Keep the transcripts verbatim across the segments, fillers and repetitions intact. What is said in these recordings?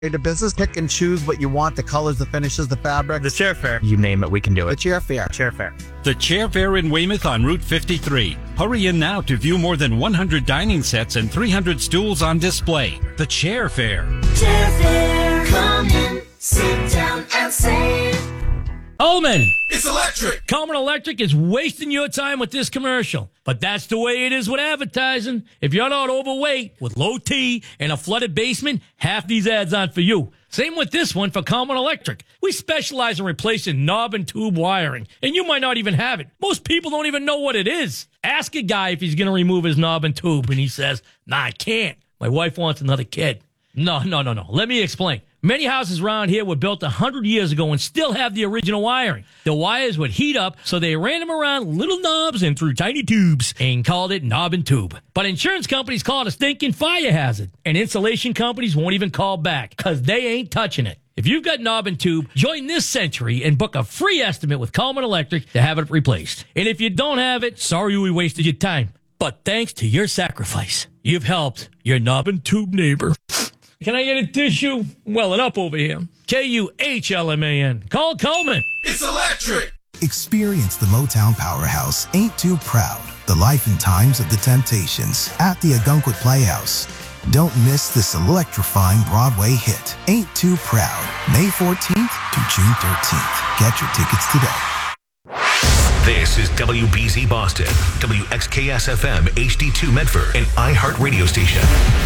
The business, pick and choose what you want, the colors, the finishes, the fabric. The Chair Fair. You name it, we can do it. The Chair Fair. Chair Fair. The Chair Fair in Weymouth on Route fifty-three. Hurry in now to view more than one hundred dining sets and three hundred stools on display. The Chair Fair. Chair Fair. Come in, sit down and save. Coleman. It's electric. Coleman Electric is wasting your time with this commercial. But that's the way it is with advertising. If you're not overweight, with low T and a flooded basement, half these ads aren't for you. Same with this one for Coleman Electric. We specialize in replacing knob and tube wiring, and you might not even have it. Most people don't even know what it is. Ask a guy if he's going to remove his knob and tube, and he says, nah, I can't. My wife wants another kid. No, no, no, no. Let me explain. Many houses around here were built one hundred years ago and still have the original wiring. The wires would heat up, so they ran them around little knobs and through tiny tubes and called it knob and tube. But insurance companies call it a stinking fire hazard, and insulation companies won't even call back because they ain't touching it. If you've got knob and tube, join this century and book a free estimate with Coleman Electric to have it replaced. And if you don't have it, sorry we wasted your time. But thanks to your sacrifice, you've helped your knob and tube neighbor. Can I get a tissue? Welling up over here. K U H L M A N. Call Coleman. It's electric. Experience the Motown powerhouse, Ain't Too Proud, the life and times of the Temptations at the Ogunquit Playhouse. Don't miss this electrifying Broadway hit, Ain't Too Proud, May fourteenth to June thirteenth. Get your tickets today. This is W B Z Boston, W X K S F M H D two Medford, and iHeart Radio Station.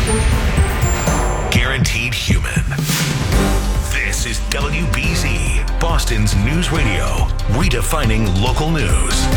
Guaranteed human. This is W B Z, Boston's news radio, redefining local news.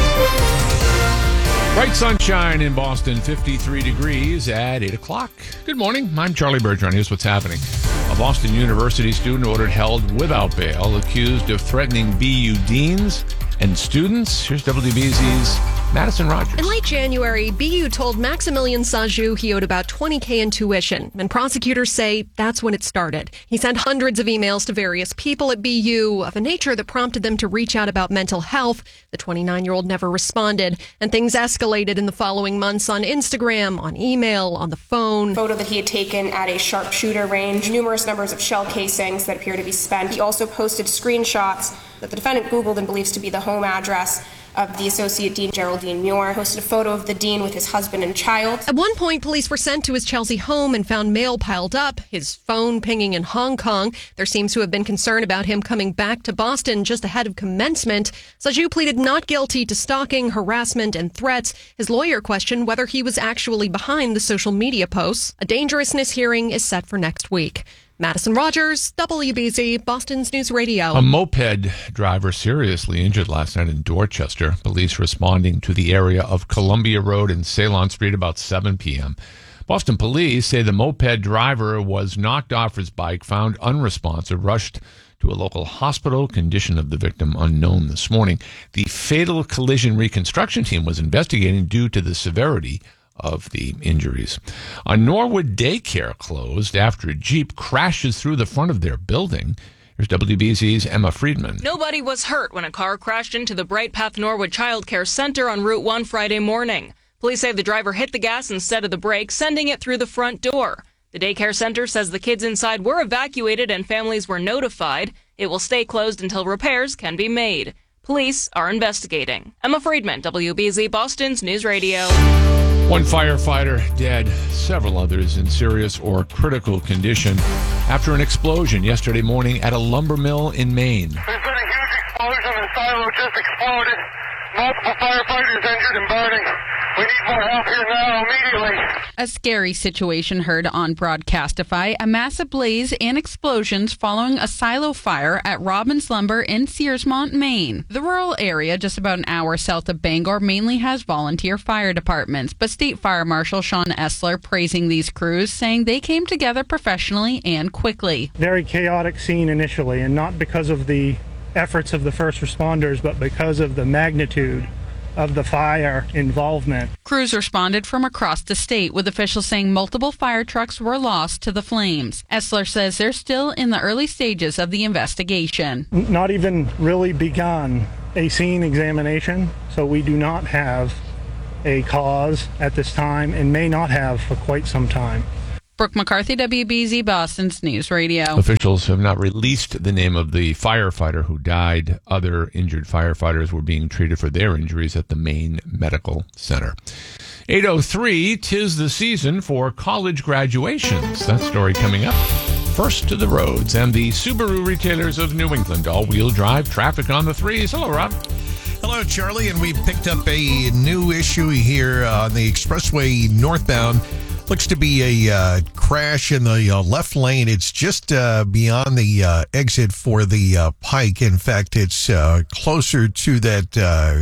Bright sunshine in Boston, fifty-three degrees at eight o'clock. Good morning. I'm Charlie Bergeron. Here's what's happening. A Boston University student ordered held without bail, accused of threatening B U deans and students. Here's W B Z's Madison Rogers. In late January, B U told Maximilian Sajou he owed about twenty thousand in tuition, and prosecutors say that's when it started. He sent hundreds of emails to various people at B U of a nature that prompted them to reach out about mental health. The twenty-nine-year-old never responded, and things escalated in the following months on Instagram, on email, on the phone. Photo that he had taken at a sharpshooter range, numerous numbers of shell casings that appear to be spent. He also posted screenshots that the defendant Googled and believes to be the home address of the Associate Dean Geraldine Muir, posted a photo of the dean with his husband and child. At one point, police were sent to his Chelsea home and found mail piled up, his phone pinging in Hong Kong. There seems to have been concern about him coming back to Boston just ahead of commencement. Sajou pleaded not guilty to stalking, harassment, and threats. His lawyer questioned whether he was actually behind the social media posts. A dangerousness hearing is set for next week. Madison Rogers, W B Z, Boston's News Radio. A moped driver seriously injured last night in Dorchester. Police responding to the area of Columbia Road and Ceylon Street about seven p.m. Boston police say the moped driver was knocked off his bike, found unresponsive, rushed to a local hospital. Condition of the victim unknown this morning. The fatal collision reconstruction team was investigating due to the severity of the injuries. A Norwood daycare closed after a Jeep crashes through the front of their building. Here's W B Z's Emma Friedman. Nobody was hurt when a car crashed into the Bright Path Norwood Child Care Center on Route one Friday morning. Police say the driver hit the gas instead of the brake, sending it through the front door. The daycare center says the kids inside were evacuated and families were notified. It will stay closed until repairs can be made. Police are investigating. Emma Friedman, W B Z Boston's News Radio. One firefighter dead, several others in serious or critical condition after an explosion yesterday morning at a lumber mill in Maine. There's been a huge explosion. The silo just exploded. Multiple firefighters injured and burning. We need more help here now, immediately. A scary situation heard on Broadcastify. A massive blaze and explosions following a silo fire at Robbins Lumber in Searsmont, Maine. The rural area, just about an hour south of Bangor, mainly has volunteer fire departments, but State Fire Marshal Sean Essler praising these crews, saying they came together professionally and quickly. Very chaotic scene initially, and not because of the efforts of the first responders, but because of the magnitude of the fire involvement. Crews responded from across the state, with officials saying multiple fire trucks were lost to the flames. Essler says they're still in the early stages of the investigation. Not even really begun a scene examination, so we do not have a cause at this time and may not have for quite some time. Brooke McCarthy, W B Z Boston's News Radio. Officials have not released the name of the firefighter who died. Other injured firefighters were being treated for their injuries at the Maine Medical Center. eight oh three, 'tis the season for college graduations. That story coming up. First to the roads and the Subaru retailers of New England. All-wheel drive traffic on the threes. Hello, Rob. Hello, Charlie. And we picked up a new issue here on the expressway northbound. Looks to be a uh, crash in the uh, left lane. It's just uh, beyond the uh, exit for the uh, Pike. In fact, it's uh, closer to that uh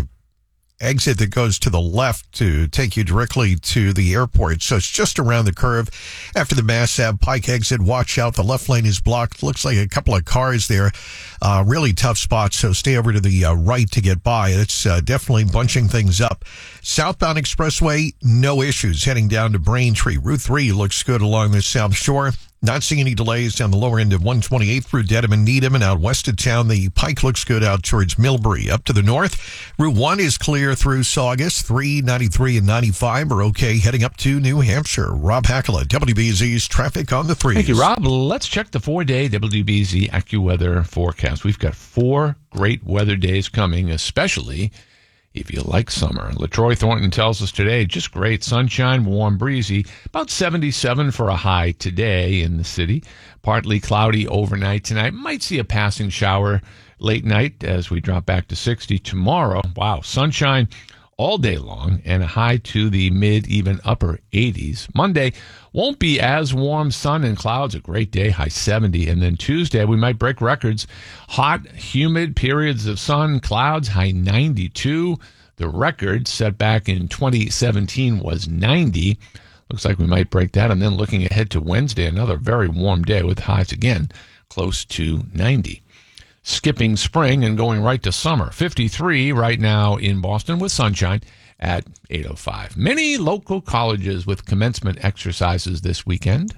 exit that goes to the left to take you directly to the airport. So it's just around the curve after the Mass Ave Pike exit. Watch out. The left lane is blocked. Looks like a couple of cars there. Uh, really tough spot. So stay over to the uh, right to get by. It's uh, definitely bunching things up. Southbound Expressway, no issues. Heading down to Braintree. Route three looks good along the South Shore. Not seeing any delays down the lower end of one twenty-eight through Dedham and Needham, and out west of town, the Pike looks good out towards Millbury. Up to the north, Route one is clear through Saugus. three, ninety-three, and ninety-five are okay heading up to New Hampshire. Rob Hackela, W B Z's Traffic on the Threes. Thank you, Rob. Let's check the four-day W B Z AccuWeather forecast. We've got four great weather days coming, especially if you like summer. LaTroy Thornton tells us today, just great sunshine, warm, breezy, about seventy-seven for a high today in the city. Partly cloudy overnight tonight. Might see a passing shower late night as we drop back to sixty tomorrow. Wow, sunshine all day long and a high to the mid, even upper eighties. Monday won't be as warm. Sun and clouds, a great day, high seventy. And then Tuesday, we might break records. Hot, humid periods of sun, clouds, high ninety-two. The record set back in twenty seventeen was ninety. Looks like we might break that. And then looking ahead to Wednesday, another very warm day with highs again close to ninety. Skipping spring and going right to summer. fifty-three right now in Boston with sunshine at eight oh five. Many local colleges with commencement exercises this weekend.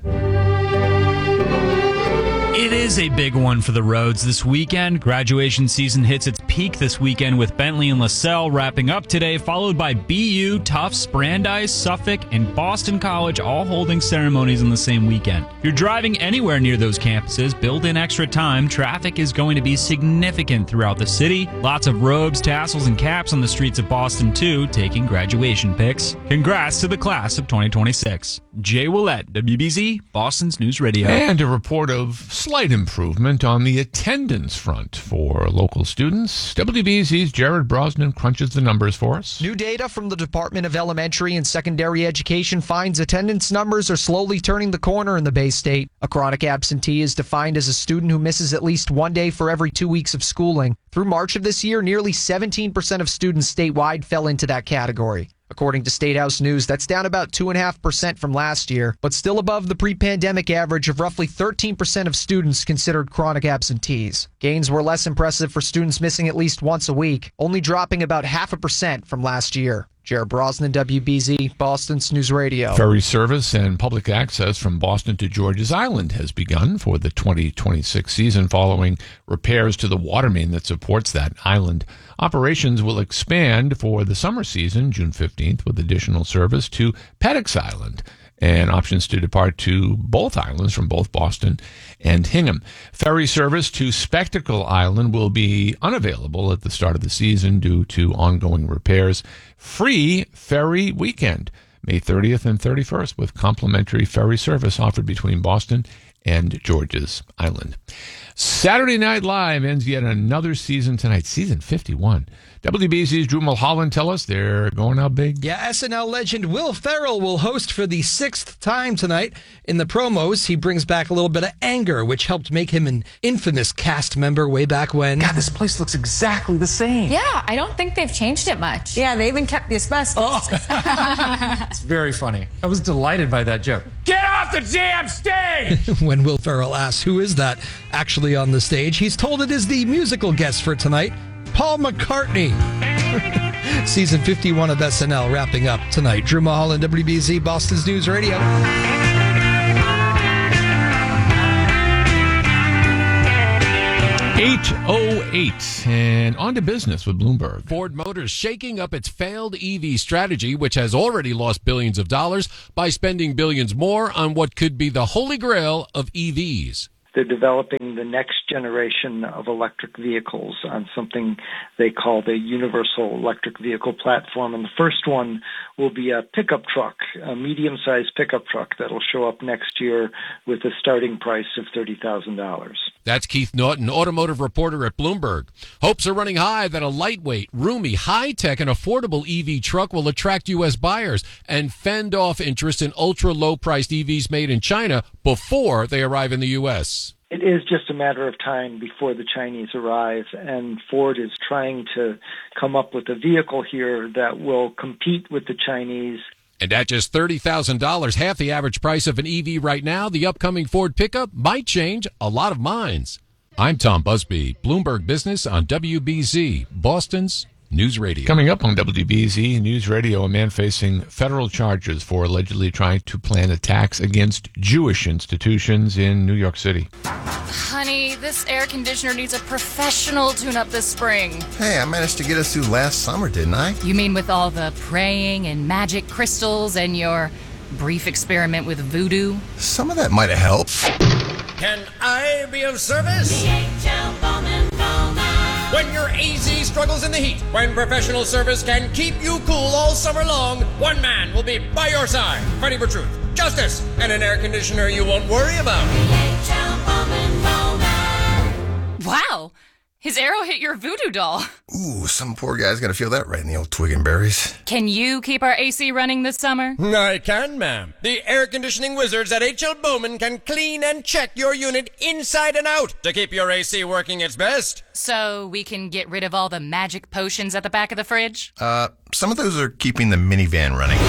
It is a big one for the roads this weekend. Graduation season hits its peak this weekend with Bentley and LaSalle wrapping up today, followed by B U, Tufts, Brandeis, Suffolk, and Boston College all holding ceremonies on the same weekend. If you're driving anywhere near those campuses, build in extra time. Traffic is going to be significant throughout the city. Lots of robes, tassels, and caps on the streets of Boston, too, taking graduation pics. Congrats to the class of twenty twenty-six. Jay Willett, W B Z, Boston's News Radio. And a report of slight improvement on the attendance front for local students. W B Z's Jared Brosnan crunches the numbers for us. New data from the Department of Elementary and Secondary Education finds attendance numbers are slowly turning the corner in the Bay State. A chronic absentee is defined as a student who misses at least one day for every two weeks of schooling. Through March of this year, nearly seventeen percent of students statewide fell into that category. According to State House News, that's down about two point five percent from last year, but still above the pre-pandemic average of roughly thirteen percent of students considered chronic absentees. Gains were less impressive for students missing at least once a week, only dropping about half a percent from last year. Jared Brosnan, W B Z, Boston's News Radio. Ferry service and public access from Boston to George's Island has begun for the twenty twenty-six season following repairs to the water main that supports that island. Operations will expand for the summer season, June fifteenth, with additional service to Peddocks Island and options to depart to both islands from both Boston and Hingham. Ferry service to Spectacle Island will be unavailable at the start of the season due to ongoing repairs. Free ferry weekend, May thirtieth and thirty-first, with complimentary ferry service offered between Boston and George's Island. Saturday Night Live ends yet another season tonight, season fifty-one. W B Z's Drew Mulholland tell us they're going out big. Yeah, S N L legend Will Ferrell will host for the sixth time tonight. In the promos, he brings back a little bit of anger, which helped make him an infamous cast member way back when. God, this place looks exactly the same. Yeah, I don't think they've changed it much. Yeah, they even kept the asbestos. Oh. It's very funny. I was delighted by that joke. Get off the damn stage! When Will Ferrell asks who is that actually on the stage, he's told it is the musical guest for tonight, Paul McCartney. Season fifty-one of S N L wrapping up tonight. Drew Mulholland, W B Z, Boston's News Radio. eight oh eight, and on to business with Bloomberg. Ford Motors shaking up its failed E V strategy, which has already lost billions of dollars, by spending billions more on what could be the holy grail of E Vs. They're developing the next generation of electric vehicles on something they call the Universal Electric Vehicle Platform. And the first one will be a pickup truck, a medium-sized pickup truck that'll show up next year with a starting price of thirty thousand dollars. That's Keith Norton, automotive reporter at Bloomberg. Hopes are running high that a lightweight, roomy, high-tech, and affordable E V truck will attract U S buyers and fend off interest in ultra-low-priced E Vs made in China before they arrive in the U S. It is just a matter of time before the Chinese arrive, and Ford is trying to come up with a vehicle here that will compete with the Chinese. And at just thirty thousand dollars, half the average price of an E V right now, the upcoming Ford pickup might change a lot of minds. I'm Tom Busby, Bloomberg Business on W B Z, Boston's News Radio. Coming up on W B Z News Radio, a man facing federal charges for allegedly trying to plan attacks against Jewish institutions in New York City. Honey, this air conditioner needs a professional tune-up this spring. Hey, I managed to get us through last summer, didn't I? You mean with all the praying and magic crystals and your brief experiment with voodoo? Some of that might have helped. Can I be of service? When your A Z struggles in the heat, when professional service can keep you cool all summer long, one man will be by your side, fighting for truth, justice, and an air conditioner you won't worry about. Wow! His arrow hit your voodoo doll. Ooh, some poor guy's gonna feel that right in the old twig and berries. Can you keep our A C running this summer? I can, ma'am. The air conditioning wizards at H L Bowman can clean and check your unit inside and out to keep your A C working its best. So we can get rid of all the magic potions at the back of the fridge? Uh, some of those are keeping the minivan running.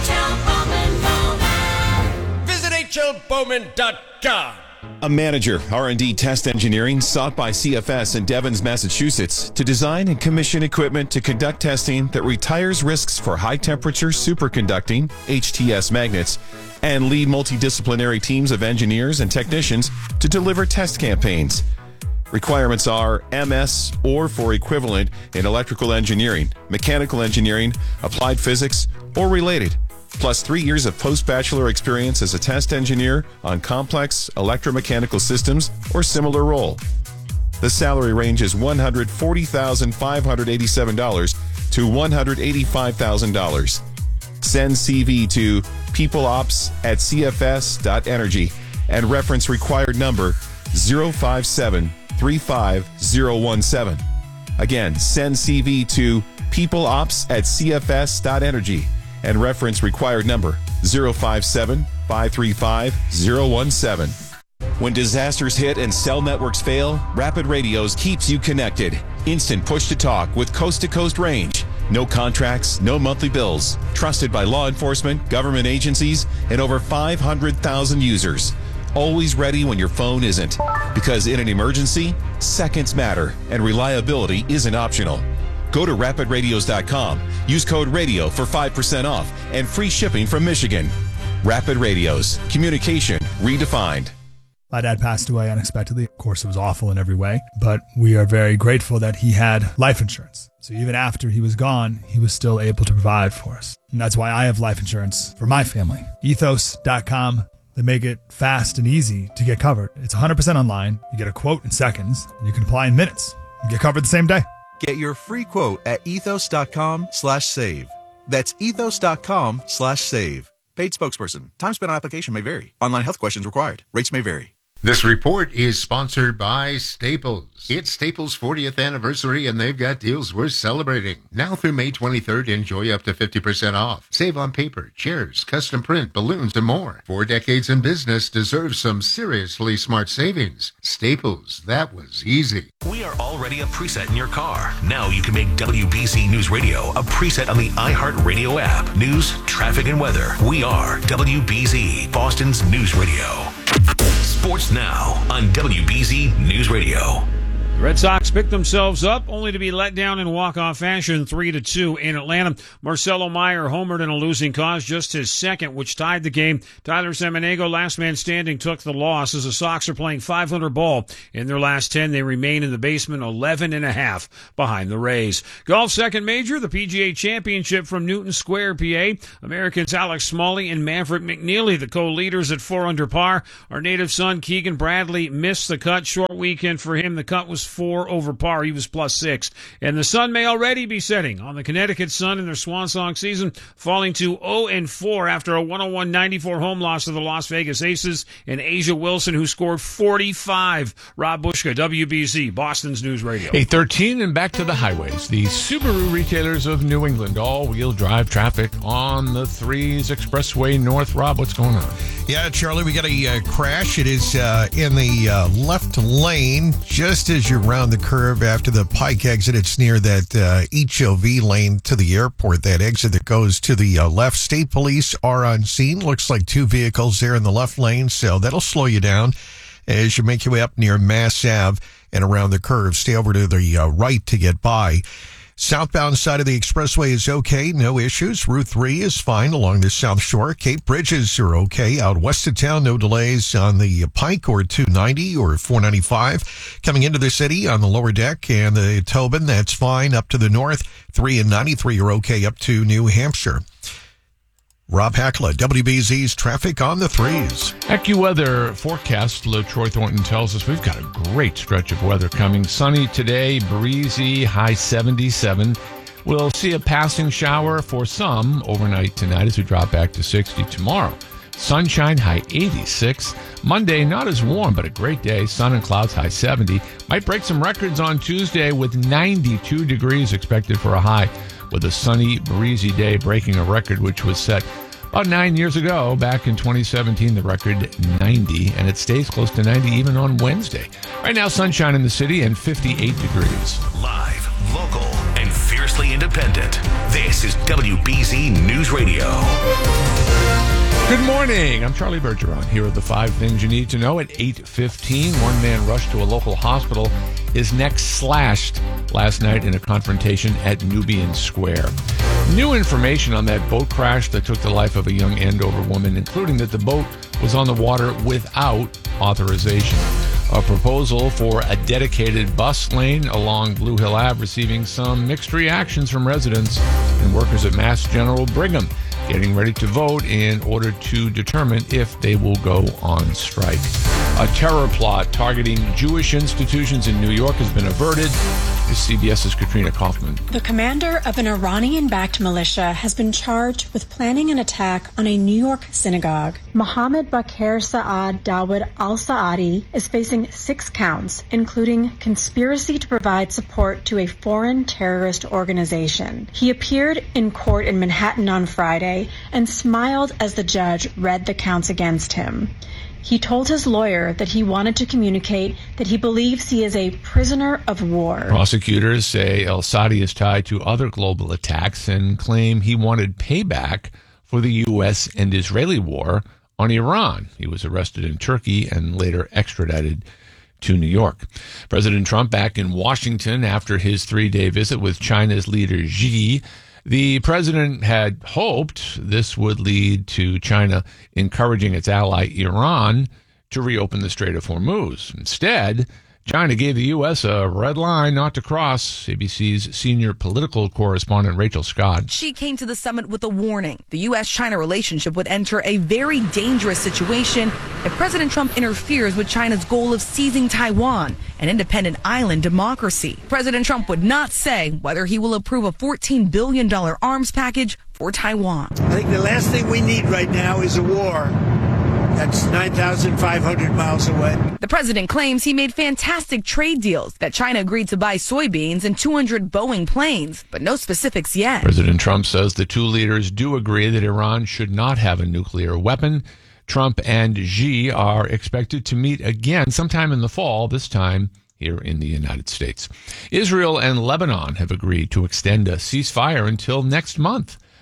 Visit H L Bowman dot com. A manager, R and D test engineering, sought by C F S in Devens, Massachusetts, to design and commission equipment to conduct testing that retires risks for high-temperature superconducting, H T S magnets, and lead multidisciplinary teams of engineers and technicians to deliver test campaigns. Requirements are M S or for equivalent in electrical engineering, mechanical engineering, applied physics, or related, plus three years of post-bachelor experience as a test engineer on complex electromechanical systems or similar role. The salary range is one hundred forty thousand five hundred eighty-seven dollars to one hundred eighty-five thousand dollars. Send C V to peopleops at c f s dot energy and reference required number zero five seven three five zero one seven. Again, send C V to peopleops at c f s dot energy and reference required number zero five seven five three five zero one seven. When disasters hit and cell networks fail, Rapid Radios keeps you connected. Instant push-to-talk with coast-to-coast range. No contracts, no monthly bills. Trusted by law enforcement, government agencies, and over five hundred thousand users. Always ready when your phone isn't. Because in an emergency, seconds matter, and reliability isn't optional. Go to rapid radios dot com. Use code RADIO for five percent off and free shipping from Michigan. Rapid Radios. Communication redefined. My dad passed away unexpectedly. Of course, it was awful in every way, but we are very grateful that he had life insurance. So even after he was gone, he was still able to provide for us. And that's why I have life insurance for my family. ethos dot com. They make it fast and easy to get covered. It's one hundred percent online. You get a quote in seconds, and you can apply in minutes. You get covered the same day. Get your free quote at ethos dot com slash save. That's ethos dot com slash save. Paid spokesperson. Time spent on application may vary. Online health questions required. Rates may vary. This report is sponsored by Staples. It's Staples' fortieth anniversary, and they've got deals worth celebrating. Now through May twenty-third, enjoy up to fifty percent off. Save on paper, chairs, custom print, balloons, and more. Four decades in business deserves some seriously smart savings. Staples, that was easy. We are already a preset in your car. Now you can make W B Z News Radio a preset on the iHeartRadio app. News, traffic, and weather. We are W B Z, Boston's News Radio. Sports now on W B Z News Radio. The Red Sox picked themselves up, only to be let down in walk-off fashion, three to two in Atlanta. Marcelo Meyer homered in a losing cause, just his second, which tied the game. Tyler Samaniego, last man standing, took the loss as the Sox are playing five hundred ball. In their last ten, they remain in the basement, eleven and a half behind the Rays. Golf second major, the P G A Championship from Newton Square, P A. Americans Alex Smalley and Maverick McNeely, the co-leaders at four under par. Our native son, Keegan Bradley, missed the cut. Short weekend for him. The cut was four over par. He was plus six. And the sun may already be setting on the Connecticut Sun in their swan song season, falling to oh and four after a one oh one ninety-four home loss to the Las Vegas Aces and Asia Wilson, who scored forty-five. Rob Bushka, W B Z, Boston's News Radio. eight thirteen and back to the highways. The Subaru retailers of New England, all-wheel drive traffic on the Threes Expressway North. Rob, what's going on? Yeah, Charlie, we got a uh, crash. It is uh, in the uh, left lane, just as you round the curve after the Pike exit. It's near that uh, H O V lane to the airport, that exit that goes to the uh, left. State police are on scene. Looks like two vehicles there in the left lane, so that'll slow you down as you make your way up near Mass Ave and around the curve. Stay over to the uh, right to get by. Southbound side of the expressway is okay, no issues. Route three is fine along the South Shore. Cape Bridges are okay. Out west of town, no delays on the Pike or two ninety or four ninety-five. Coming into the city on the lower deck and the Tobin, that's fine. Up to the north, three and ninety-three are okay up to New Hampshire. Rob Hackla, W B Z's traffic on the Threes. AccuWeather forecast, Troy Thornton tells us we've got a great stretch of weather coming. Sunny today, breezy, high seventy-seven. We'll see a passing shower for some overnight tonight as we drop back to sixty tomorrow. Sunshine, high eighty-six. Monday, not as warm, but a great day. Sun and clouds, high seventy. Might break some records on Tuesday with ninety-two degrees expected for a high, with a sunny, breezy day breaking a record which was set about nine years ago. Back in twenty seventeen, the record ninety, and it stays close to ninety even on Wednesday. Right now, sunshine in the city and fifty-eight degrees. Live, local, and fiercely independent. This is W B Z News Radio. Good morning. I'm Charlie Bergeron. Here are the five things you need to know at eight fifteen. One man rushed to a local hospital. His neck slashed last night in a confrontation at Nubian Square. New information on that boat crash that took the life of a young Andover woman, including that the boat was on the water without authorization. A proposal for a dedicated bus lane along Blue Hill Avenue receiving some mixed reactions from residents and workers at Mass General Brigham, getting ready to vote in order to determine if they will go on strike. A terror plot targeting Jewish institutions in New York has been averted. This is CBS's Katrina Kaufman. The commander of an Iranian-backed militia has been charged with planning an attack on a New York synagogue. Mohammed Bakr Saad Dawood al-Saadi is facing six counts, including conspiracy to provide support to a foreign terrorist organization. He appeared in court in Manhattan on Friday and smiled as the judge read the counts against him. He told his lawyer that he wanted to communicate that he believes he is a prisoner of war. Prosecutors say al-Saadi is tied to other global attacks and claim he wanted payback for the U S and Israeli war on Iran. He was arrested in Turkey and later extradited to New York. President Trump back in Washington after his three-day visit with China's leader Xi. The president had hoped this would lead to China encouraging its ally Iran to reopen the Strait of Hormuz. Instead, China gave the U S a red line not to cross. A B C's senior political correspondent Rachel Scott. She came to the summit with a warning. The U S China relationship would enter a very dangerous situation if President Trump interferes with China's goal of seizing Taiwan, an independent island democracy. President Trump would not say whether he will approve a fourteen billion dollars arms package for Taiwan. I think the last thing we need right now is a war. That's nine thousand five hundred miles away. The president claims he made fantastic trade deals, that China agreed to buy soybeans and two hundred Boeing planes, but no specifics yet. President Trump says the two leaders do agree that Iran should not have a nuclear weapon. Trump and Xi are expected to meet again sometime in the fall, this time here in the United States. Israel and Lebanon have agreed to extend a ceasefire until next month.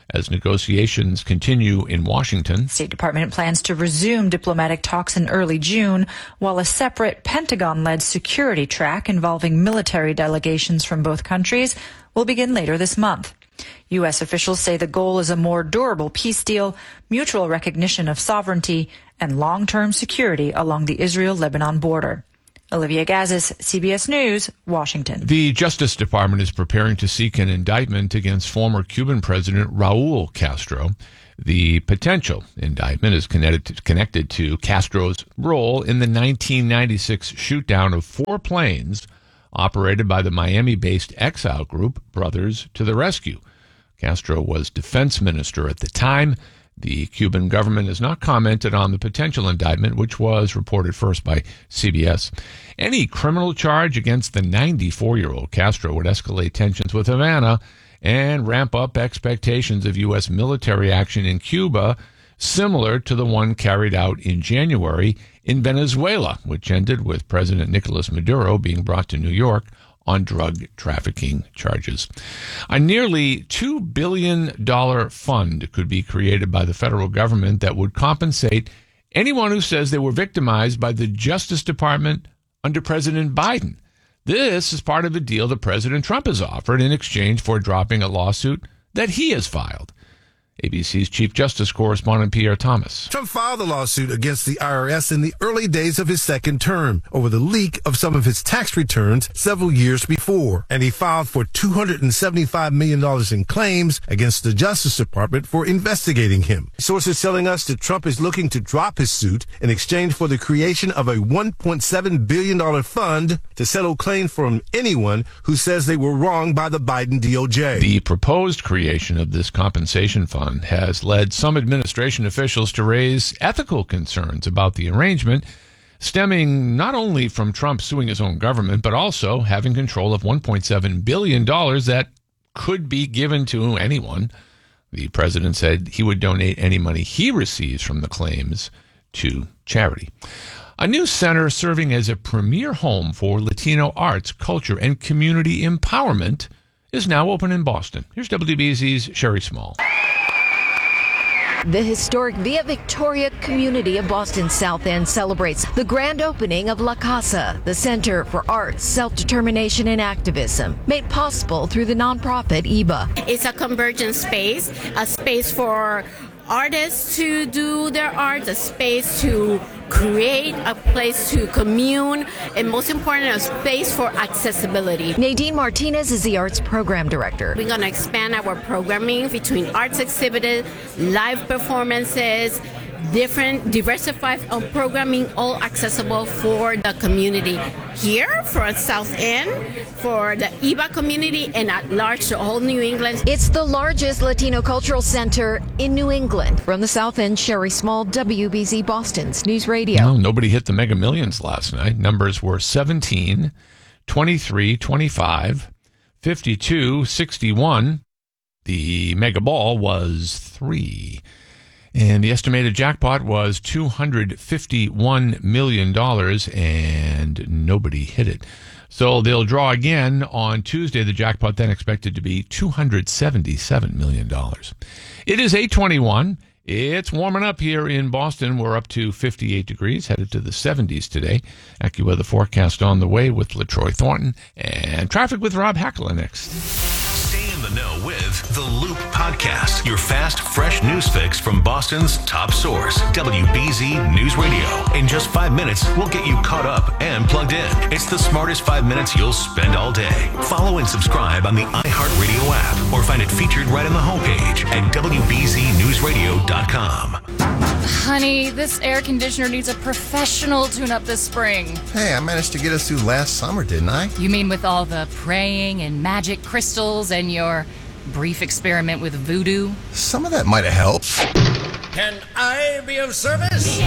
as negotiations continue in Washington. State Department plans to resume diplomatic talks in early June, while a separate Pentagon-led security track involving military delegations from both countries will begin later this month. U S officials say the goal is a more durable peace deal, mutual recognition of sovereignty, and long-term security along the Israel-Lebanon border. Olivia Gazis, C B S News, Washington. The Justice Department is preparing to seek an indictment against former Cuban President Raul Castro. The potential indictment is connected to, connected to Castro's role in the nineteen ninety-six shootdown of four planes operated by the Miami-based exile group Brothers to the Rescue. Castro was defense minister at the time. The Cuban government has not commented on the potential indictment, which was reported first by C B S. Any criminal charge against the ninety-four-year-old Castro would escalate tensions with Havana and ramp up expectations of U S military action in Cuba, similar to the one carried out in January in Venezuela, which ended with President Nicolas Maduro being brought to New York on drug trafficking charges. A nearly two billion dollars fund could be created by the federal government that would compensate anyone who says they were victimized by the Justice Department under President Biden. This is part of a deal that President Trump has offered in exchange for dropping a lawsuit that he has filed. A B C's Chief Justice correspondent Pierre Thomas. Trump filed a lawsuit against the I R S in the early days of his second term over the leak of some of his tax returns several years before, and he filed for two hundred seventy-five million dollars in claims against the Justice Department for investigating him. Sources telling us that Trump is looking to drop his suit in exchange for the creation of a one point seven billion dollars fund to settle claims from anyone who says they were wronged by the Biden D O J. The proposed creation of this compensation fund has led some administration officials to raise ethical concerns about the arrangement, stemming not only from Trump suing his own government, but also having control of one point seven billion dollars that could be given to anyone. The president said he would donate any money he receives from the claims to charity. A new center serving as a premier home for Latino arts, culture, and community empowerment is now open in Boston. Here's W B Z's Sherry Small. The historic Via Victoria community of Boston's South End celebrates the grand opening of La Casa, the Center for Arts, Self-Determination, and Activism, made possible through the nonprofit I B A. It's a convergent space, a space for artists to do their art, a space to create, a place to commune, and most important, a space for accessibility. Nadine Martinez is the arts program director. We're going to expand our programming between arts exhibits, live performances, different diversified programming, all accessible for the community here, for South End, for the I B A community, and at large to all New England. It's the largest Latino cultural center in New England. From the South End, Sherry Small, W B Z Boston's News Radio. No, nobody hit the Mega Millions last night. Numbers were seventeen, twenty-three, twenty-five, fifty-two, sixty-one. The Mega Ball was three. And the estimated jackpot was two hundred fifty-one million dollars, and nobody hit it. So they'll draw again on Tuesday. The jackpot then expected to be two hundred seventy-seven million dollars. It is eight twenty-one. It's warming up here in Boston. We're up to fifty-eight degrees, headed to the seventies today. AccuWeather forecast on the way with LaTroy Thornton. And traffic with Rob Hackler next. Stay in the know with The Loop Podcast, your fast, fresh news fix from Boston's top source, W B Z News Radio. In just five minutes, we'll get you caught up and plugged in. It's the smartest five minutes you'll spend all day. Follow and subscribe on the iHeartRadio app or find it featured right on the homepage at W B Z news radio dot com. Honey, this air conditioner needs a professional tune-up this spring. Hey, I managed to get us through last summer, didn't I? You mean with all the praying and magic crystals and your brief experiment with voodoo? Some of that might have helped. Can I be of service?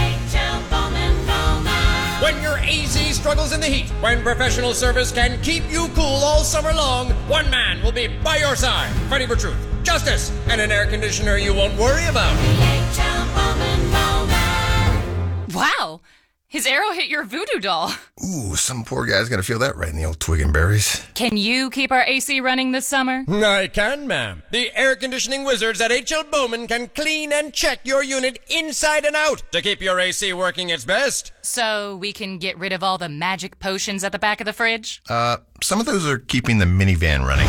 When your A Z struggles in the heat, when professional service can keep you cool all summer long, one man will be by your side, fighting for truth, justice, and an air conditioner you won't worry about. Wow! His arrow hit your voodoo doll. Ooh, some poor guy's gonna feel that right in the old twig and berries. Can you keep our A C running this summer? I can, ma'am. The air conditioning wizards at H L Bowman can clean and check your unit inside and out to keep your A C working its best. So we can get rid of all the magic potions at the back of the fridge? Uh, some of those are keeping the minivan running.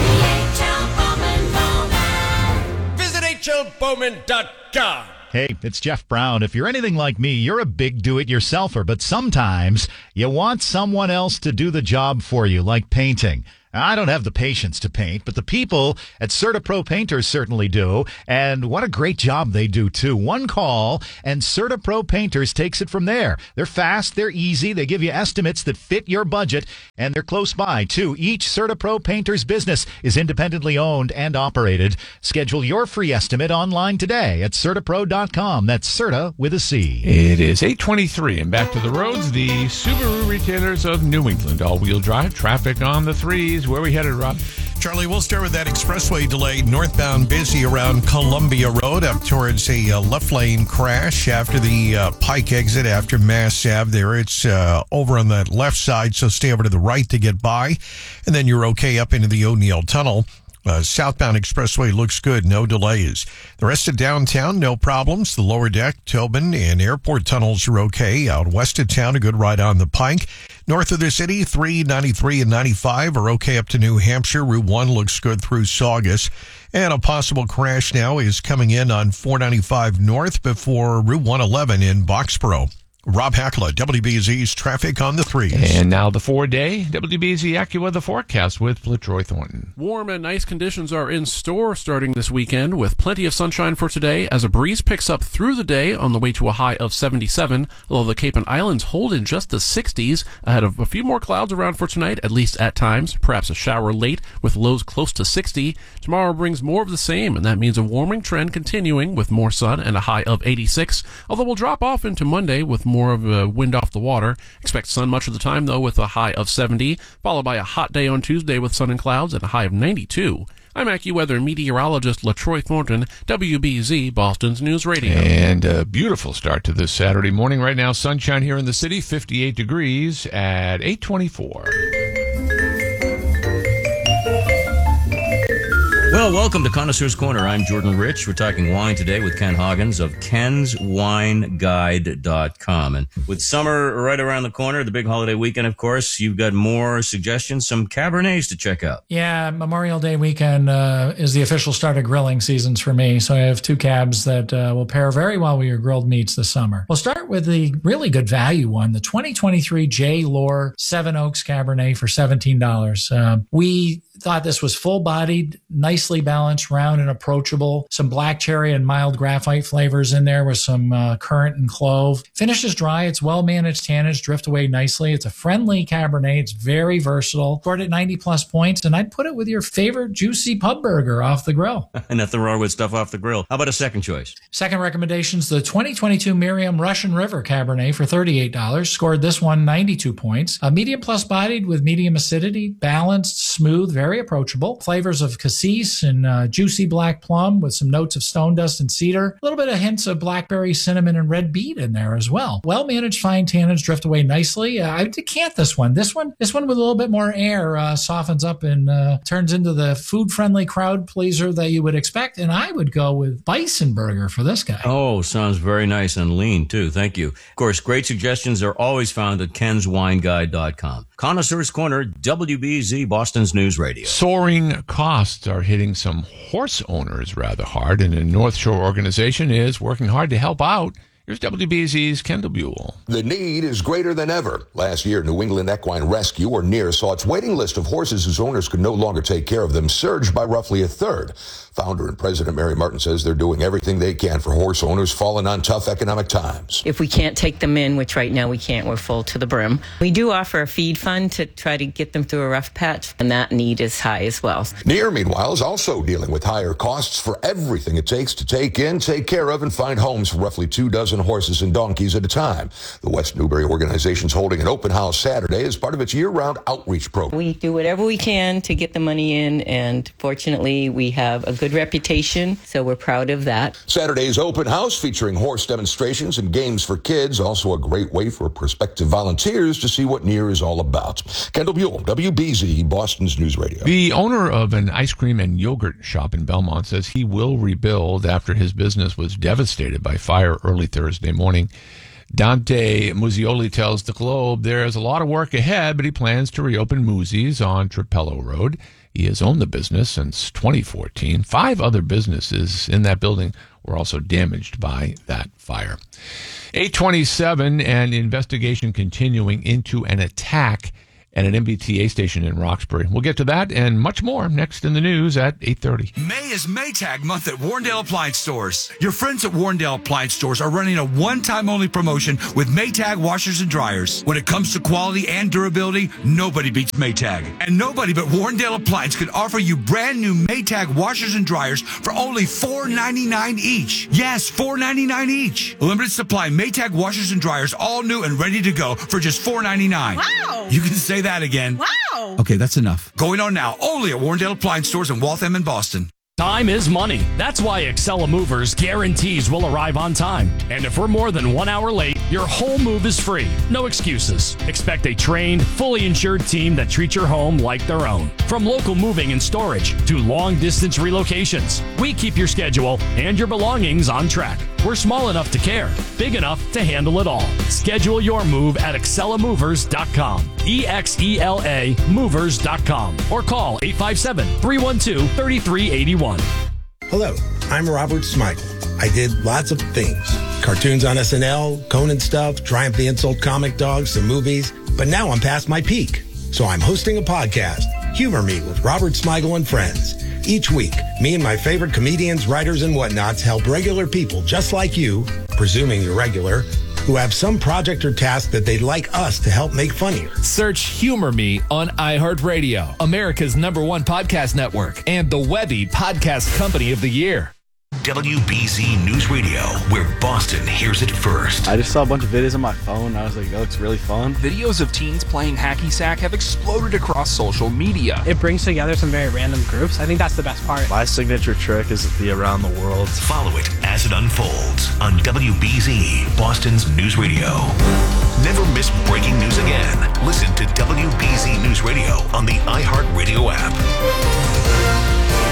Visit H L Bowman dot com. Hey, it's Jeff Brown. If you're anything like me, you're a big do-it-yourselfer, but sometimes you want someone else to do the job for you, like painting. I don't have the patience to paint, but the people at CertaPro Painters certainly do, and what a great job they do, too. One call, and CertaPro Painters takes it from there. They're fast, they're easy, they give you estimates that fit your budget, and they're close by, too. Each CertaPro Painters business is independently owned and operated. Schedule your free estimate online today at Certapro dot com. That's Certa with a C. It is eight twenty-three, and back to the roads. The Subaru retailers of New England, all-wheel drive, traffic on the threes. Where are we headed, Rob? Charlie, we'll start with that expressway delay. Northbound busy around Columbia Road up towards a uh, left lane crash after the uh, Pike exit after Mass Ave there. It's uh, over on the left side, so stay over to the right to get by. And then you're okay up into the O'Neill Tunnel. Uh, southbound expressway looks good. No delays. The rest of downtown, no problems. The lower deck, Tobin, and airport tunnels are okay. Out west of town, a good ride on the Pike. North of the city, three, ninety-three, and ninety-five are okay up to New Hampshire. Route one looks good through Saugus. And a possible crash now is coming in on four ninety-five north before Route one eleven in Boxborough. Rob Hackla, W B Z's Traffic on the Threes. And now the four-day W B Z AccuWeather forecast with LaTroy Thornton. Warm and nice conditions are in store starting this weekend with plenty of sunshine for today as a breeze picks up through the day on the way to a high of seventy-seven, although the Cape and Islands hold in just the sixties ahead of a few more clouds around for tonight, at least at times, perhaps a shower late with lows close to sixty. Tomorrow brings more of the same, and that means a warming trend continuing with more sun and a high of eighty-six, although we'll drop off into Monday with more of a wind off the water. Expect sun much of the time, though, with a high of seventy, followed by a hot day on Tuesday with sun and clouds and a high of ninety-two. I'm AccuWeather meteorologist LaTroy Thornton, W B Z, Boston's News Radio. And a beautiful start to this Saturday morning. Right now, sunshine here in the city, fifty-eight degrees at eight twenty-four. Well, welcome to Connoisseur's Corner. I'm Jordan Rich. We're talking wine today with Ken Hoggins of Kens Wine Guide dot com. And with summer right around the corner, the big holiday weekend, of course, you've got more suggestions, some Cabernets to check out. Yeah, Memorial Day weekend uh, is the official start of grilling seasons for me. So I have two cabs that uh, will pair very well with your grilled meats this summer. We'll start with the really good value one, the twenty twenty-three J. Lohr Seven Oaks Cabernet for seventeen dollars. Uh, we thought this was full-bodied, nicely balanced, round and approachable. Some black cherry and mild graphite flavors in there with some uh, currant and clove. Finishes dry. It's well-managed tannins, drift away nicely. It's a friendly Cabernet. It's very versatile. Scored at ninety-plus points, and I'd put it with your favorite juicy pub burger off the grill. Nothing wrong with stuff off the grill. How about a second choice? Second recommendation's the twenty twenty-two Miriam Russian River Cabernet for thirty-eight dollars. Scored this one ninety-two points. A medium plus bodied with medium acidity, balanced, smooth, very approachable. Flavors of cassis and uh, juicy black plum with some notes of stone dust and cedar. A little bit of hints of blackberry, cinnamon, and red beet in there as well. Well-managed fine tannins drift away nicely. Uh, I decant this one. This one, this one with a little bit more air uh, softens up and uh, turns into the food-friendly crowd pleaser that you would expect. And I would go with bison burger for this guy. Oh, sounds very nice and lean too. Thank you. Of course, great suggestions are always found at Kens Wine Guide dot com. Connoisseur's Corner, W B Z, Boston's News Radio. Soaring costs are hitting some horse owners rather hard, and the North Shore organization is working hard to help out. Here's W B Z's Kendall Buell. The need is greater than ever. Last year, New England Equine Rescue, or NEAR, saw its waiting list of horses whose owners could no longer take care of them surge by roughly a third. Founder and President Mary Martin says they're doing everything they can for horse owners falling on tough economic times. If we can't take them in, which right now we can't, we're full to the brim, we do offer a feed fund to try to get them through a rough patch, and that need is high as well. NEAR, meanwhile, is also dealing with higher costs for everything it takes to take in, take care of, and find homes for roughly two dozen dozen horses and donkeys at a time. The West Newbury organization is holding an open house Saturday as part of its year-round outreach program. We do whatever we can to get the money in, and fortunately, we have a good reputation, so we're proud of that. Saturday's open house featuring horse demonstrations and games for kids, also a great way for prospective volunteers to see what Near is all about. Kendall Buell, W B Z, Boston's News Radio. The owner of an ice cream and yogurt shop in Belmont says he will rebuild after his business was devastated by fire early Thursday morning. Dante Muzioli tells the Globe there's a lot of work ahead, but he plans to reopen Muzi's on Trapello Road. He has owned the business since twenty fourteen. Five other businesses in that building were also damaged by that fire. eight twenty-seven, an investigation continuing into an attack at an M B T A station in Roxbury. We'll get to that and much more next in the news at eight thirty. May is Maytag month at Warrendale Appliance Stores. Your friends at Warrendale Appliance Stores are running a one-time only promotion with Maytag washers and dryers. When it comes to quality and durability, nobody beats Maytag. And nobody but Warrendale Appliance can offer you brand new Maytag washers and dryers for only four ninety-nine each. Yes, four ninety-nine each. Limited supply Maytag washers and dryers, all new and ready to go for just four ninety-nine. Wow! You can say that again. Wow! Okay, that's enough. Going on now, only at Warrendale Appliance Stores in Waltham and Boston. Time is money. That's why Excella Movers guarantees we'll arrive on time. And if we're more than one hour late, your whole move is free. No excuses. Expect a trained, fully insured team that treats your home like their own. From local moving and storage to long-distance relocations, we keep your schedule and your belongings on track. We're small enough to care, big enough to handle it all. Schedule your move at excella movers dot com. E X E L A movers dot com. Or call eight five seven, three one two, three three eight one. Hello, I'm Robert Smigel. I did lots of things. Cartoons on S N L, Conan stuff, Triumph the Insult comic dogs, some movies. But now I'm past my peak. So I'm hosting a podcast, Humor Me with Robert Smigel and Friends. Each week, me and my favorite comedians, writers, and whatnots help regular people just like you, presuming you're regular, who have some project or task that they'd like us to help make funnier. Search Humor Me on iHeartRadio, America's number one podcast network, and the Webby Podcast Company of the Year. W B Z News Radio, where Boston hears it first. I just saw a bunch of videos on my phone, and I was like, that looks really fun. Videos of teens playing hacky sack have exploded across social media. It brings together some very random groups. I think that's the best part. My signature trick is the Around the World. Follow it as it unfolds on W B Z, Boston's News Radio. Never miss breaking news again. Listen to W B Z News Radio on the iHeartRadio app.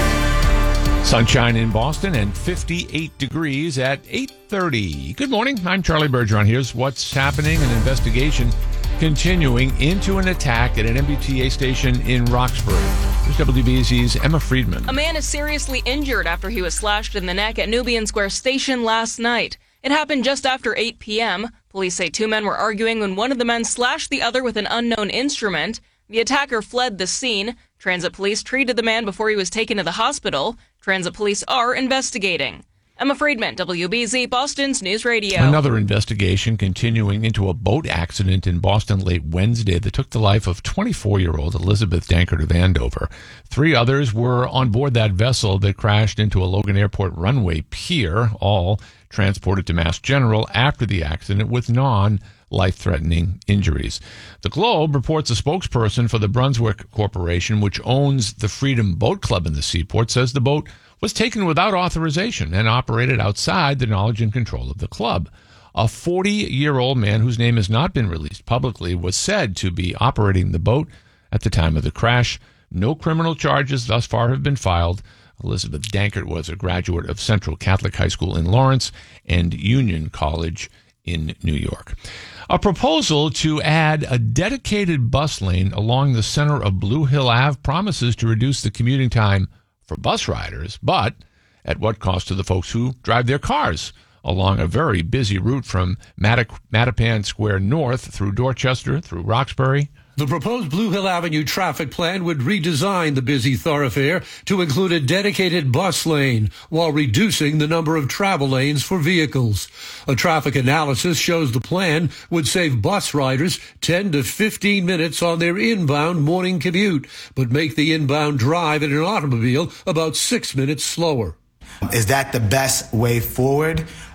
Sunshine in Boston and fifty-eight degrees at eight thirty. Good morning. I'm Charlie Bergeron. Here's what's happening. An investigation continuing into an attack at an M B T A station in Roxbury. Here's W B Z's Emma Friedman. A man is seriously injured after he was slashed in the neck at Nubian Square Station last night. It happened just after eight p.m. Police say two men were arguing when one of the men slashed the other with an unknown instrument. The attacker fled the scene. Transit police treated the man before he was taken to the hospital. Transit police are investigating. Emma Friedman, W B Z, Boston's News Radio. Another investigation continuing into a boat accident in Boston late Wednesday that took the life of twenty-four-year-old Elizabeth Dankert of Andover. Three others were on board that vessel that crashed into a Logan Airport runway pier, all transported to Mass General after the accident with non life-threatening injuries. The Globe reports a spokesperson for the Brunswick Corporation, which owns the Freedom Boat Club in the seaport, says the boat was taken without authorization and operated outside the knowledge and control of the club. A forty-year-old man whose name has not been released publicly was said to be operating the boat at the time of the crash. No criminal charges thus far have been filed. Elizabeth Dankert was a graduate of Central Catholic High School in Lawrence and Union College in New York. A proposal to add a dedicated bus lane along the center of Blue Hill Avenue promises to reduce the commuting time for bus riders, but at what cost to the folks who drive their cars along a very busy route from Mattac- Mattapan Square North through Dorchester, through Roxbury. The proposed Blue Hill Avenue traffic plan would redesign the busy thoroughfare to include a dedicated bus lane while reducing the number of travel lanes for vehicles. A traffic analysis shows the plan would save bus riders ten to fifteen minutes on their inbound morning commute, but make the inbound drive in an automobile about six minutes slower. Is that the best way forward?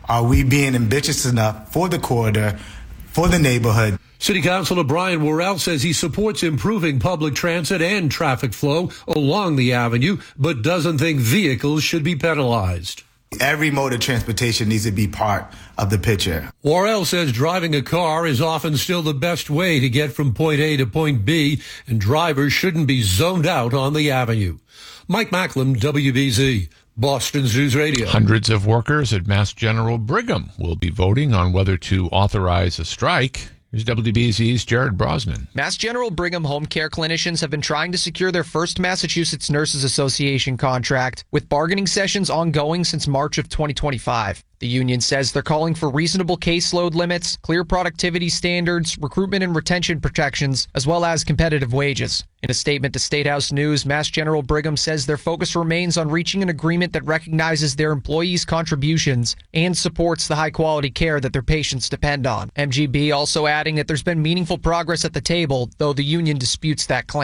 Are we being ambitious enough for the corridor, for the neighborhood? City Councilor Brian Worrell says he supports improving public transit and traffic flow along the avenue, but doesn't think vehicles should be penalized. Every mode of transportation needs to be part of the picture. Worrell says driving a car is often still the best way to get from point A to point B, and drivers shouldn't be zoned out on the avenue. Mike Macklem, W B Z, Boston's News Radio. Hundreds of workers at Mass General Brigham will be voting on whether to authorize a strike. Here's W B Z's Jared Brosnan. Mass General Brigham home care clinicians have been trying to secure their first Massachusetts Nurses Association contract, with bargaining sessions ongoing since March of twenty twenty-five. The union says they're calling for reasonable caseload limits, clear productivity standards, recruitment and retention protections, as well as competitive wages. In a statement to State House News, Mass General Brigham says their focus remains on reaching an agreement that recognizes their employees' contributions and supports the high-quality care that their patients depend on. M G B also adding that there's been meaningful progress at the table, though the union disputes that claim.